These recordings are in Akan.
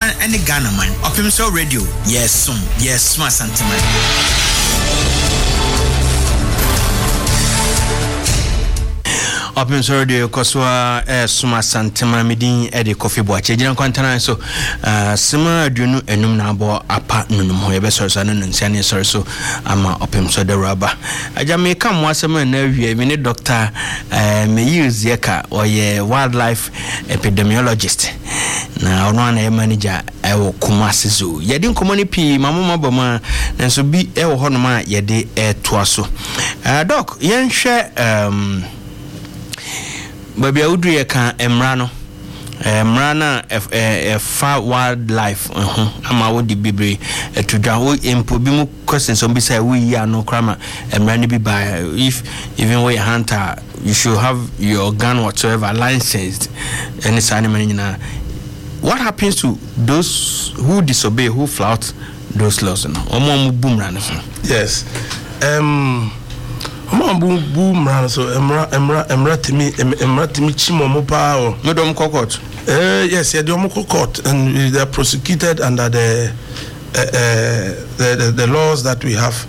any Ghana man. Opimso Radio. Yes, my sentiment. Opimso Radio Koswa Suma Santema Midin Eddie Coffee Boache Jiran Quantana so Sima Dunu enum na bo apa nunum ho ye be sorso no nsiane sorso ama Opimso de raba ajame kam wasema na wie me ne doctor me use yeka oye wildlife epidemiologist na ono na manager ewo Kumasi Zoo yedi nkomoni pi mamoma boma nanso bi ewo hono ma yedi toa so doc yenhwe Baby Audrey can Emrano Emrana far wildlife ama wo di bibre to dwa impo bi mu questions on be say we are no crama Emrani bi by if even we hunter you should have your gun whatsoever licensed any animal nyina. What happens to those who disobey, who flout those laws no omo boom ran so? Yes. Boom ran so emra timi chimo mo pa o no dom court. Yes, yeah, the court and they are prosecuted under the laws that we have.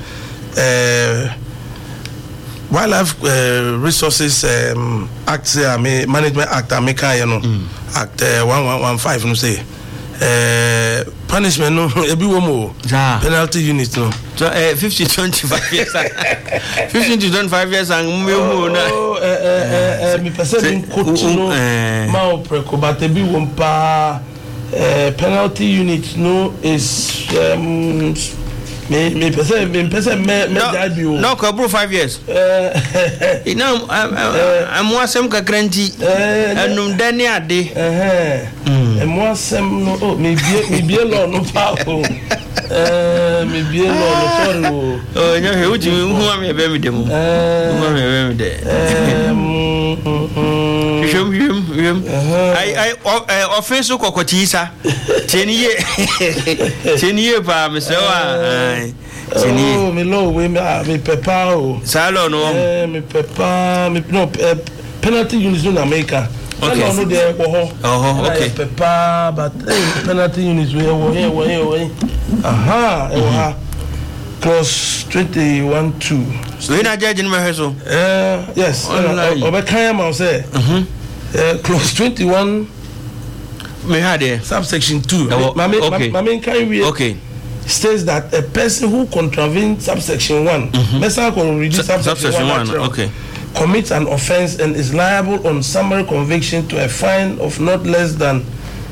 Wildlife Resources Act, Management Act, Act 1115 no say punishment no ebi wo mo penalty unit no 50 to 25 years 15 to 25 years and me wo na me person coach no ma o preko but ebi wo pa penalty unit no is me person me judge you no ko bro 5 years now I'm wasem kakranti enum dani ade moi sem no me bien lo no pa o me bien lo no sorry oh nya he uji hu am e be mi de mu hu am e be mi de yum I offense kokoti isa cheniye pa me se wa oh me lo we me pepa o salo no me pepa me no penalty units in America. Okay. I know there okay. Pepper, but penalty units we clause 21(2). So you not judging my so? Yes. Obekayama say. Clause 21. Me had subsection 2. Okay. States that a person who contravenes subsection 1. Mesa can read subsection 1. Okay. Commits an offense and is liable on summary conviction to a fine of not less than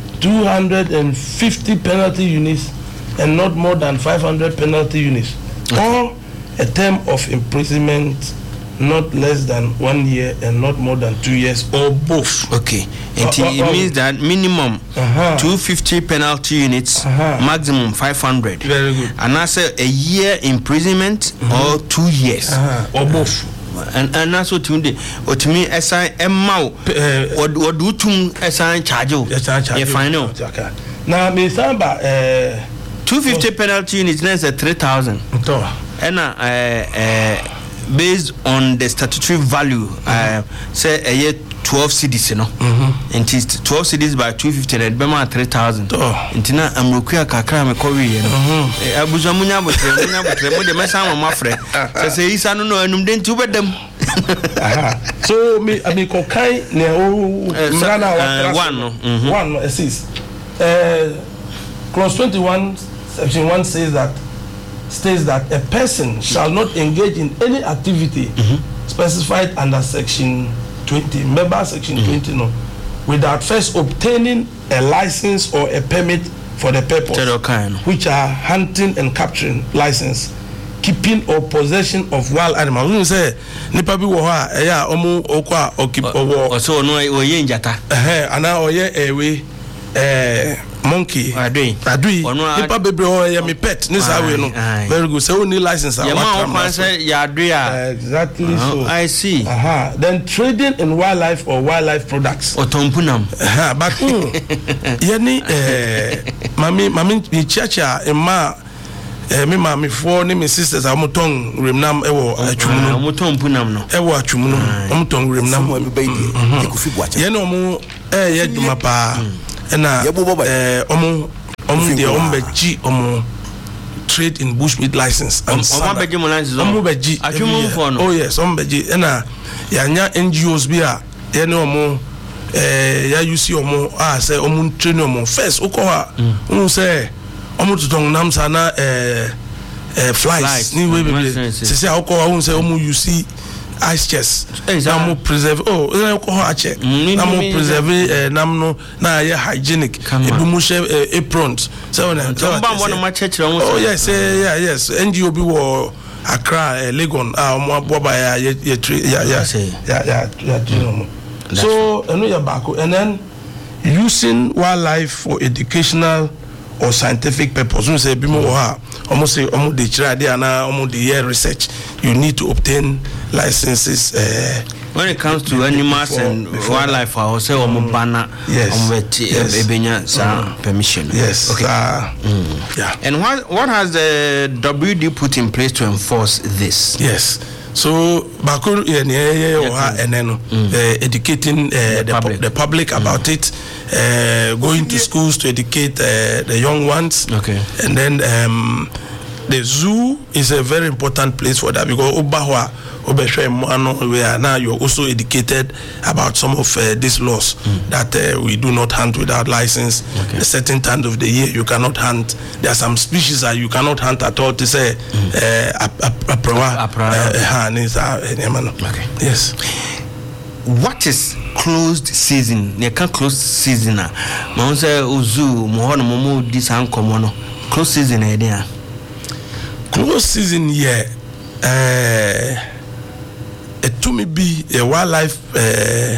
250 penalty units and not more than 500 penalty units, or a term of imprisonment not less than 1 year and not more than 2 years, or both. Okay, and it means that minimum 250 penalty units, maximum 500. Very good. And I say a year imprisonment or 2 years, or both. And that's what to me assign a mouth or do to assign charge you final. Now, me samba 250 penalty units is 3,000. And based on the statutory value, say a year 12 cedis, you know, and it is 12 cedis by 250 and Bema 3,000. And now I'm required Kakra Korea. Abuzamunya, but the Massa Mafre says, he's I don't know, and then two of them. So, me, I mean, Kokai, one assist. Clause 21, section 1 states that a person shall not engage in any activity specified under section 20, member section 20, no, without first obtaining a license or a permit for the purpose, which are hunting and capturing license, keeping or possession of wild animals. We say, nipa bi wo ha eya omu okwa okipo so no oye njata ana oye ewe monkey adui nipa bebre ho ya me pet ni sa we no very good. So we need license ya ma say ya adui exactly. So I see. Then trading in wildlife or wildlife products otompunam but yani mami chiacha ema me mama for me sisters amoton remnam ewo atwumu amoton punam no ewo atwumu no amoton remnam ye no mu ye duma pa na omu Ombeji trade in bushmeat license and Ombeji license. Ombeji. Oh yes, Ombeji. Ena yanya NGOs bia yene omo ya UC omo say omo train omo first okoha say omo tutong nam sana flies ni we be say okoha say omo UC ice chest na mo preserve okoha ache na mo preserve nam no na ya hygienic ebi mo share aprons so na yes NGO bi wo Accra Legon omo aboba ya so and then using wildlife for educational or scientific purpose. We say almost say the chira na almost the year research. You need to obtain licenses. When it comes to animals and wildlife, I will say banner. Yes. Permission. Yes. Okay. Yeah. And what has the WD put in place to enforce this? Yes. So Bakuru and then educating the public about it, going to schools to educate the young ones. Okay. And then the zoo is a very important place for that because we are now you're also educated about some of these laws that we do not hunt without license. A certain time of the year you cannot hunt. There are some species that you cannot hunt at all. To say yes. What is closed season? You can't close season. Man say zoo momo this uncommon. Closed season idea. Closed season it to me be a wildlife